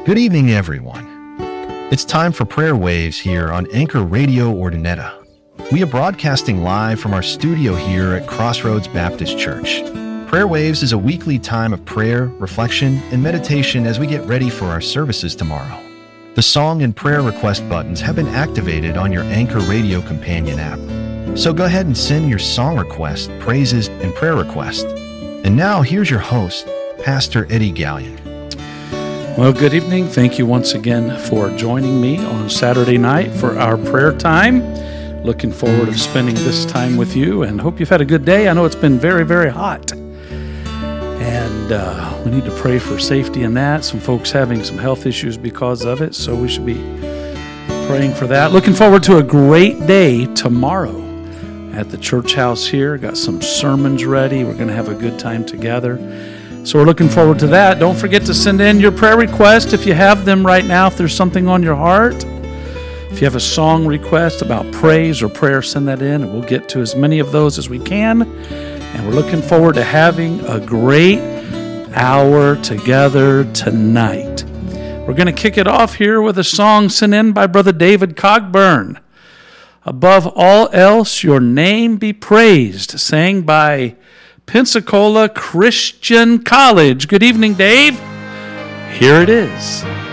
Good evening, everyone. It's time for Prayer Waves here on Anchor Radio Ordinetta. We are broadcasting live from our studio here at Crossroads Baptist Church. Prayer Waves is a weekly time of prayer, reflection, and meditation as we get ready for our services tomorrow. The song and prayer request buttons have been activated on your Anchor Radio Companion app. So go ahead and send your song request, praises, and prayer request. And now here's your host, Pastor Eddie Gallion. Well, good evening. Thank you once again for joining me on Saturday night for our prayer time. Looking forward to spending this time with you and hope you've had a good day. I know it's been very, very hot. And we need to pray for safety in that. Some folks having some health issues because of it, so we should be praying for that. Looking forward to a great day tomorrow at the church house here. Got some sermons ready. We're going to have a good time together. So we're looking forward to that. Don't forget to send in your prayer request if you have them right now, if there's something on your heart. If you have a song request about praise or prayer, send that in, and we'll get to as many of those as we can. And we're looking forward to having a great hour together tonight. We're going to kick it off here with a song sent in by Brother David Cogburn. Above all else, your name be praised, sang by Pensacola Christian College. Good evening, Dave. Here it is.